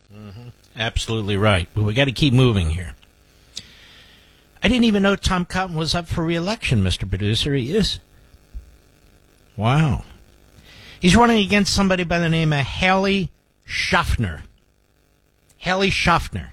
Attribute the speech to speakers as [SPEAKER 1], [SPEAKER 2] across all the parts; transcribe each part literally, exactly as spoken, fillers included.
[SPEAKER 1] Mm-hmm. Absolutely right. But we got to keep moving here. I didn't even know Tom Cotton was up for re-election, Mister Producer. He is. Wow. He's running against somebody by the name of Hallie Schaffner. Hallie Schaffner.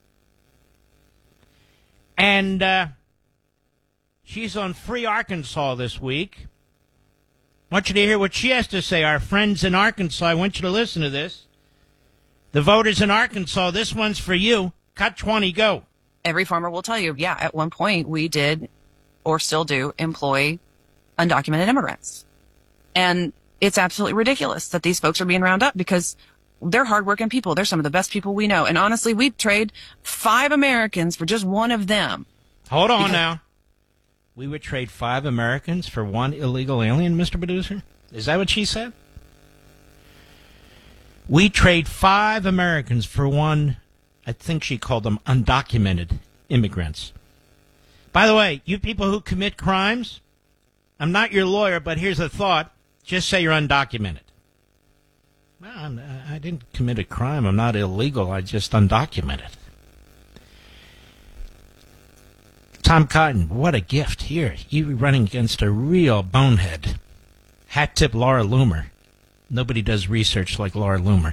[SPEAKER 1] And uh, she's on Free Arkansas this week. I want you to hear what she has to say. Our friends in Arkansas, I want you to listen to this. The voters in Arkansas, this one's for you. Cut twenty, go.
[SPEAKER 2] Every farmer will tell you, yeah, at one point we did or still do employ undocumented immigrants. And it's absolutely ridiculous that these folks are being rounded up because they're hardworking people. They're some of the best people we know. And honestly, we'd trade five Americans for just one of them.
[SPEAKER 1] Hold on now. We would trade five Americans for one illegal alien, Mister Producer? Is that what she said? We trade five Americans for one, I think she called them undocumented immigrants. By the way, you people who commit crimes, I'm not your lawyer, but here's a thought. Just say you're undocumented. Well, I'm, I didn't commit a crime. I'm not illegal. I just undocumented. Tom Cotton, what a gift. Here, you running against a real bonehead. Hat tip Laura Loomer. Nobody does research like Laura Loomer.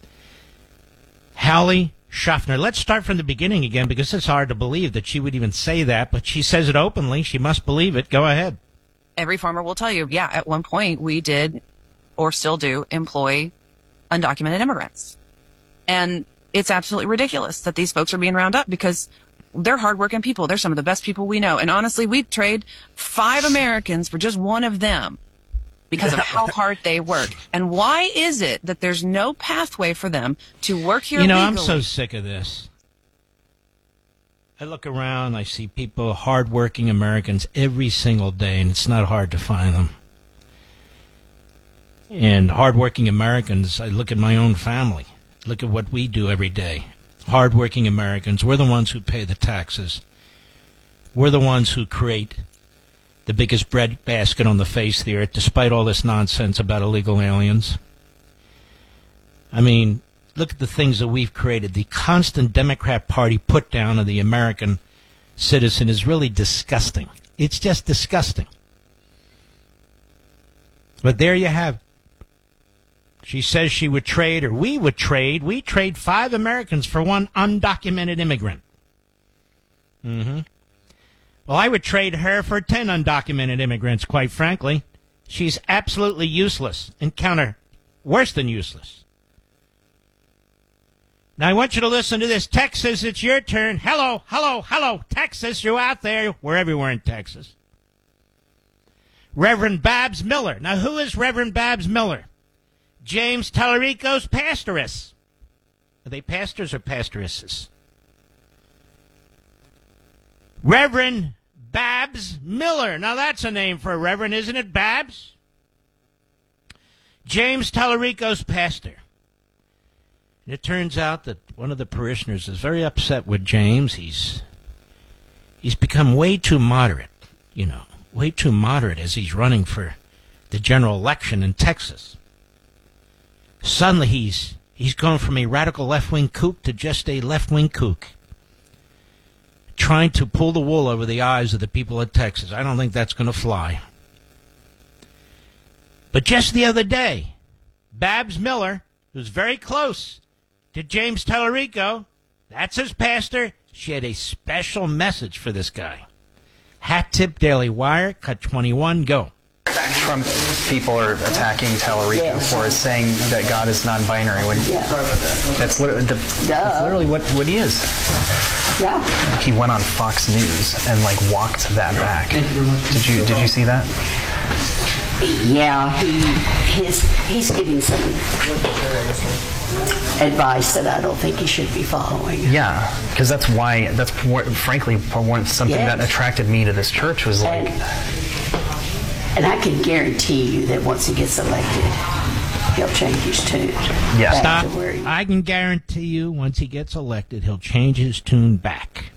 [SPEAKER 1] Hallie Schaffner. Let's start from the beginning again because it's hard to believe that she would even say that, but she says it openly. She must believe it. Go ahead.
[SPEAKER 2] Every farmer will tell you, yeah, at one point we did or still do employ undocumented immigrants. And it's absolutely ridiculous that these folks are being rounded up because they're hardworking people. They're some of the best people we know. And honestly, we'd trade five Americans for just one of them because of how hard they work. And why is it that there's no pathway for them to work here
[SPEAKER 1] You know,
[SPEAKER 2] legally?
[SPEAKER 1] I'm so sick of this. I look around, I see people, hardworking Americans, every single day, and it's not hard to find them. And hardworking Americans, I look at my own family. Look at what we do every day. Hardworking Americans, we're the ones who pay the taxes. We're the ones who create the biggest bread basket on the face of the earth, despite all this nonsense about illegal aliens. I mean, look at the things that we've created. The constant Democrat Party put down of the American citizen is really disgusting. It's just disgusting. But there you have it. She says she would trade, or we would trade, we trade five Americans for one undocumented immigrant. Mm-hmm. Well, I would trade her for ten undocumented immigrants, quite frankly. She's absolutely useless and counter worse than useless. Now, I want you to listen to this. Texas, it's your turn. Hello, hello, hello. Texas, you out there? We're everywhere in Texas. Reverend Babs Miller. Now, who is Reverend Babs Miller? James Tallarico's pastoress. Are they pastors or pastoresses? Reverend Babs Miller. Now, that's a name for a reverend, isn't it, Babs? James Tallarico's pastor. And it turns out that one of the parishioners is very upset with James. He's he's become way too moderate, you know, way too moderate as he's running for the general election in Texas. Suddenly he's he's gone from a radical left-wing kook to just a left-wing kook, trying to pull the wool over the eyes of the people of Texas. I don't think that's going to fly. But just the other day, Babs Miller, who's very close to James Tallarico, that's his pastor, she had a special message for this guy. Hat tip Daily Wire, cut twenty-one, go.
[SPEAKER 3] Trump people are attacking Tallarico for saying that God is non-binary. When
[SPEAKER 4] Yeah.
[SPEAKER 3] that's literally, the, that's literally what, what he is.
[SPEAKER 4] Yeah.
[SPEAKER 3] He went on Fox News and like walked that back. Did you did you see that?
[SPEAKER 4] Yeah, he his he's giving some advice that I don't think he should be following.
[SPEAKER 3] Yeah, because that's why that's what, frankly one, something
[SPEAKER 4] Yes.
[SPEAKER 3] that attracted me to this church was like.
[SPEAKER 4] And, and I can guarantee you that once he gets elected, he'll change his tune.
[SPEAKER 3] Yeah.
[SPEAKER 4] back
[SPEAKER 1] Stop.
[SPEAKER 4] to where he-
[SPEAKER 1] I can guarantee you once he gets elected, he'll change his tune back.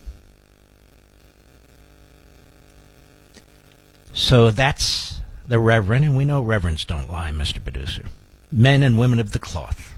[SPEAKER 1] So that's the reverend, and we know reverends don't lie, Mister Producer. Men and women of the cloth.